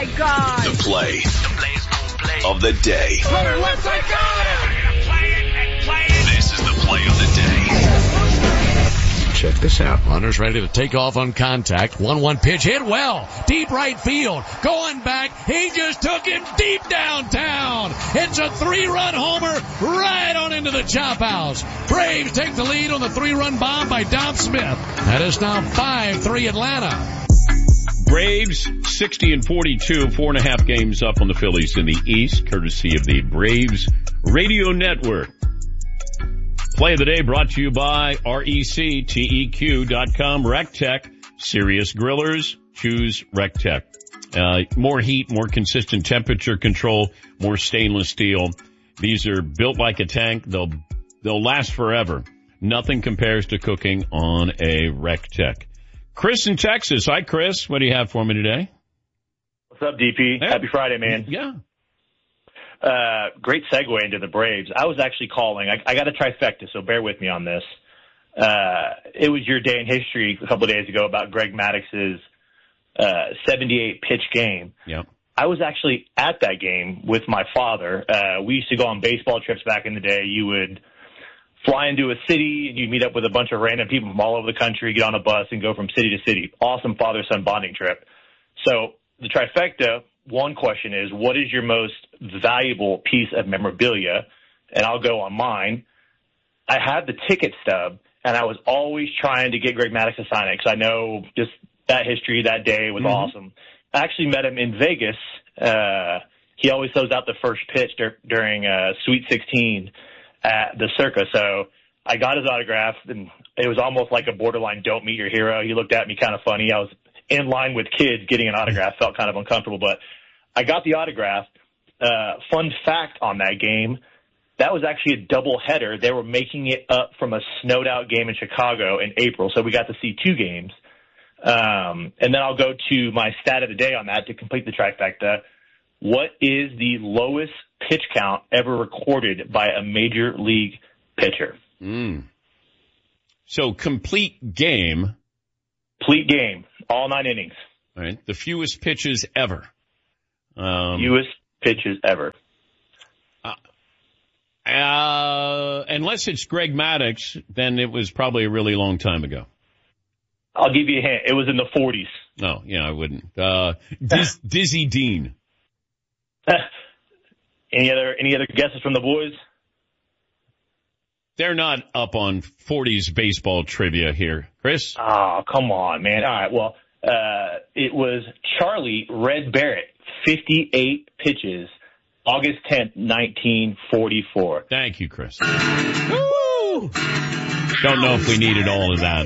my God. The play of the day. Runner left side, got it! This is the play of the day. Check this out. Runners ready to take off on contact. 1-1 pitch hit well. Deep right field. Going back. He just took it deep downtown. It's a 3-run homer right on into the chop house. Braves take the lead on the 3-run bomb by Dom Smith. That is now 5-3 Atlanta. Braves 60-42, 4.5 games up on the Phillies in the East, courtesy of the Braves Radio Network. Play of the day brought to you by RECTEQ.com, RecTech, serious grillers, choose RecTech. More heat, more consistent temperature control, more stainless steel. These are built like a tank. They'll last forever. Nothing compares to cooking on a RecTech. Chris in Texas. Hi, Chris. What do you have for me today? What's up, DP? Yeah. Happy Friday, man. Yeah. Great segue into the Braves. I was actually calling. I got a trifecta, so bear with me on this. It was your day in history a couple of days ago about Greg Maddox's 78-pitch game. Yep. I was actually at that game with my father. We used to go on baseball trips back in the day. You would fly into a city, and you'd meet up with a bunch of random people from all over the country, get on a bus, and go from city to city. Awesome father-son bonding trip. So the trifecta, one question is, what is your most valuable piece of memorabilia? And I'll go on mine. I had the ticket stub, and I was always trying to get Greg Maddux to sign it because I know just that history that day was awesome. I actually met him in Vegas. He always throws out the first pitch during Sweet 16 at the Circa. So I got his autograph, and it was almost like a borderline don't meet your hero. He looked at me kind of funny. I was in line with kids getting an autograph, felt kind of uncomfortable, but I got the autograph. Fun fact on that game, that was actually a double header. They were making it up from a snowed out game in Chicago in April, so we got to see 2 games. And then I'll go to my stat of the day on that to complete the trifecta. What is the lowest pitch count ever recorded by a major league pitcher? So complete game. Complete game. All 9 innings. All right. The fewest pitches ever. Fewest pitches ever. Unless it's Greg Maddux, then it was probably a really long time ago. I'll give you a hint. It was in the 40s. No, yeah, I wouldn't. Dizzy Dean. Any other guesses from the boys? They're not up on 40s baseball trivia here. Chris? Oh, come on, man. All right, well, it was Charlie Red Barrett, 58 pitches, August 10th, 1944. Thank you, Chris. Woo! Don't know if we needed all of that.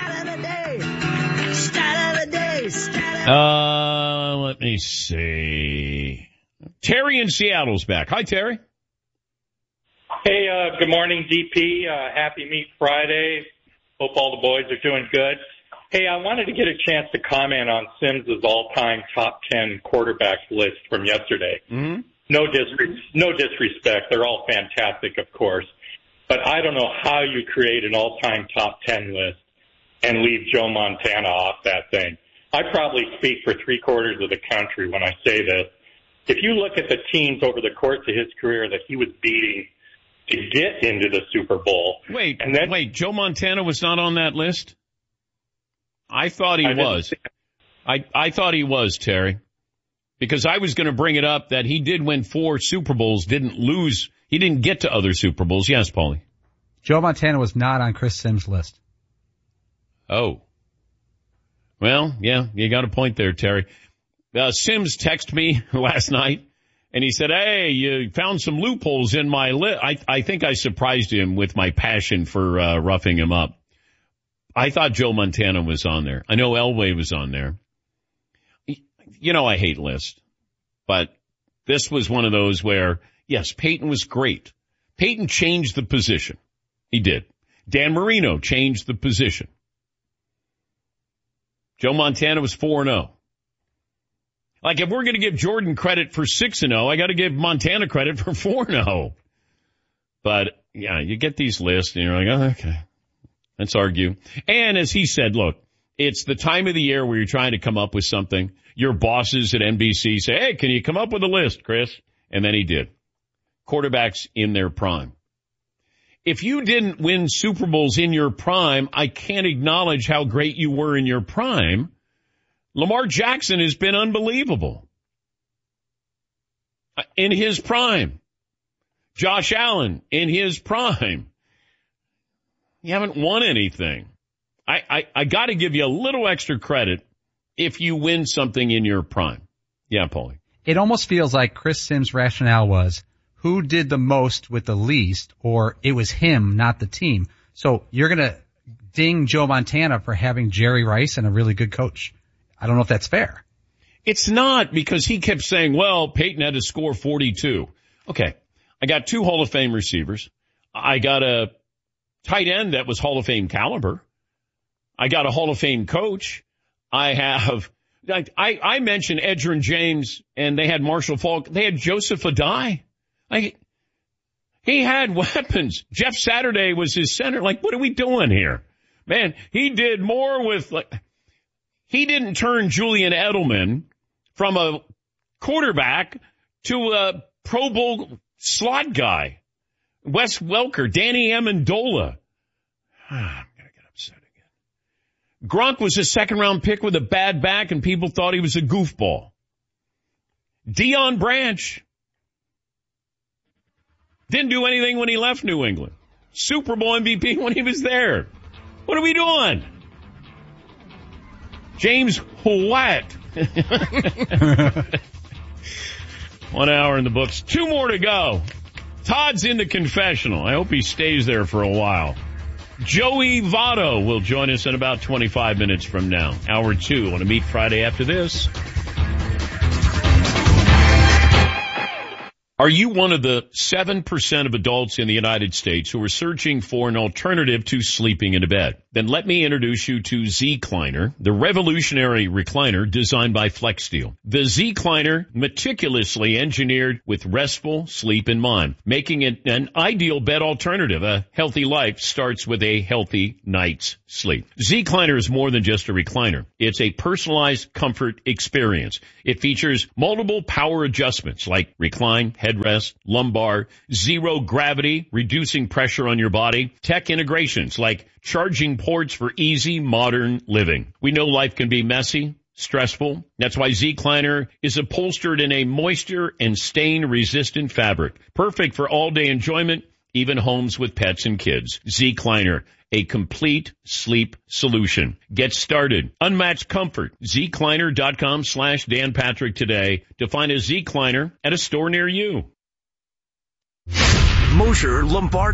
Let me see. Terry in Seattle's back. Hi, Terry. Hey, good morning, DP. Happy Meat Friday. Hope all the boys are doing good. Hey, I wanted to get a chance to comment on Sims's all-time top 10 quarterbacks list from yesterday. Mm-hmm. No disrespect. They're all fantastic, of course. But I don't know how you create an all-time top 10 list and leave Joe Montana off that thing. I probably speak for 3/4 of the country when I say this. If you look at the teams over the course of his career that he was beating to get into the Super Bowl. Wait, Joe Montana was not on that list? I thought he was. I thought he was, Terry. Because I was going to bring it up that he did win 4 Super Bowls, didn't lose. He didn't get to other Super Bowls. Yes, Paulie. Joe Montana was not on Chris Sims' list. Oh. Well, yeah, you got a point there, Terry. Sims texted me last night, and he said, hey, you found some loopholes in my list. I think I surprised him with my passion for roughing him up. I thought Joe Montana was on there. I know Elway was on there. You know I hate lists, but this was one of those where, yes, Peyton was great. Peyton changed the position. He did. Dan Marino changed the position. Joe Montana was 4-0. Like, if we're going to give Jordan credit for 6-0, I got to give Montana credit for 4-0. But, yeah, you get these lists, and you're like, oh, okay, let's argue. And as he said, look, It's the time of the year where you're trying to come up with something. Your bosses at NBC say, hey, can you come up with a list, Chris? And then he did. Quarterbacks in their prime. If you didn't win Super Bowls in your prime, I can't acknowledge how great you were in your prime. Lamar Jackson has been unbelievable. In his prime. Josh Allen in his prime. You haven't won anything. I got to give you a little extra credit if you win something in your prime. Yeah, Paulie. It almost feels like Chris Sims' rationale was who did the most with the least, or it was him, not the team. So you're going to ding Joe Montana for having Jerry Rice and a really good coach. I don't know if that's fair. It's not, because he kept saying, well, Peyton had to score 42. Okay, I got 2 Hall of Fame receivers. I got a tight end that was Hall of Fame caliber. I got a Hall of Fame coach. I mentioned Edgerrin James, and they had Marshall Faulk. They had Joseph Adai. He had weapons. Jeff Saturday was his center. Like, what are we doing here? Man, he did more with, he didn't turn Julian Edelman from a quarterback to a Pro Bowl slot guy. Wes Welker, Danny Amendola. I'm going to get upset again. Gronk was a 2nd-round pick with a bad back, and people thought he was a goofball. Deion Branch didn't do anything when he left New England. Super Bowl MVP when he was there. What are we doing? James White. 1 hour in the books. 2 more to go. Todd's in the confessional. I hope he stays there for a while. Joey Votto will join us in about 25 minutes from now. Hour 2 on a Meat Friday after this. Are you one of the 7% of adults in the United States who are searching for an alternative to sleeping in a bed? Then let me introduce you to Z-Cliner, the revolutionary recliner designed by FlexSteel. The Z-Cliner, meticulously engineered with restful sleep in mind, making it an ideal bed alternative. A healthy life starts with a healthy night's sleep. Z-Cliner is more than just a recliner. It's a personalized comfort experience. It features multiple power adjustments like recline, headrest, lumbar, zero gravity, reducing pressure on your body, tech integrations like charging ports for easy modern living. We know life can be messy, stressful. That's why Z-Cliner is upholstered in a moisture and stain resistant fabric. Perfect for all day enjoyment, even homes with pets and kids. Z-Cliner, a complete sleep solution. Get started. Unmatched comfort. ZCliner.com/Dan Patrick today to find a Z-Cliner at a store near you. Mosher, Lombardi.